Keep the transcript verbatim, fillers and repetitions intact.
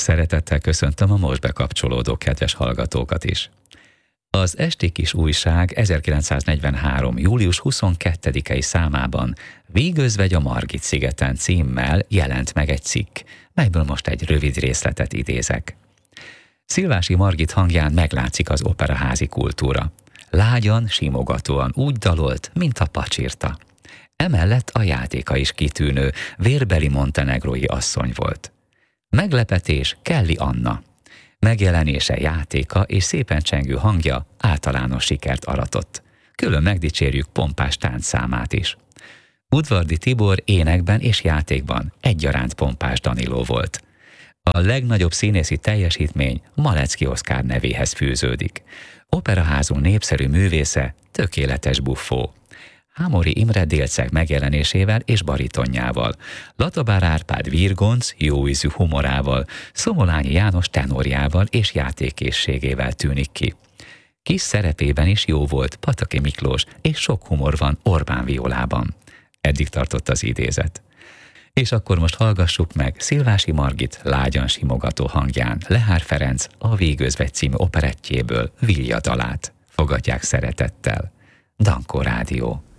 Szeretettel köszöntöm a most bekapcsolódó kedves hallgatókat is. Az Esti Kis Újság ezerkilencszáznegyvenhárom. július huszonkettedikei számában Vígözvegy a Margit-szigeten címmel jelent meg egy cikk, melyből most egy rövid részletet idézek. Szilvási Margit hangján meglátszik az operaházi kultúra. Lágyan, simogatóan úgy dalolt, mint a pacsirta. Emellett a játéka is kitűnő, vérbeli montenegrói asszony volt. Meglepetés Kelly Anna. Megjelenése, játéka és szépen csengő hangja általános sikert aratott. Külön megdicsérjük pompás táncszámát is. Udvardi Tibor énekben és játékban egyaránt pompás Daniló volt. A legnagyobb színészi teljesítmény Malecki Oszkár nevéhez fűződik. Operaházunk népszerű művésze, tökéletes buffó. Hámori Imre délceg megjelenésével és baritonjával, Latabár Árpád virgonc, jóízű humorával, Szomolányi János tenorjával és játékkészségével tűnik ki. Kis szerepében is jó volt Pataki Miklós, és sok humor van Orbán Violában. Eddig tartott az idézet. És akkor most hallgassuk meg Szilvási Margit lágyan simogató hangján Lehár Ferenc a Vígözvegy című operettjéből Vilja dalát. Fogadják szeretettel. Dankó Rádió.